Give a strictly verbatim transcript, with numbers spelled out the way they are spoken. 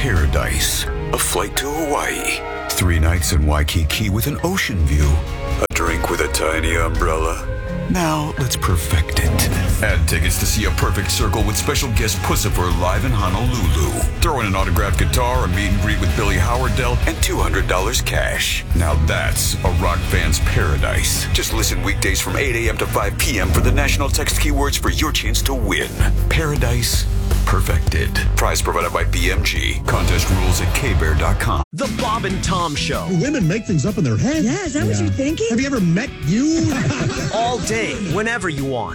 paradise. A flight to Hawaii. Three nights in Waikiki with an ocean view. A drink with a tiny umbrella. Now let's perfect it. Add tickets to see A Perfect Circle with special guest Pussifer live in Honolulu. Throw in an autographed guitar, a meet and greet with Billy Howardell, and two hundred dollars cash. Now that's a rock fan's paradise. Just listen weekdays from eight a.m. to five p.m. for the national text keywords for your chance to win. Paradise perfected. Prize provided by B M G. Contest rules at k bear dot com. The Bob and Tom Show. Do women make things up in their head? Yeah, is that yeah. what you're thinking? Have you ever met you? All day, whenever you want.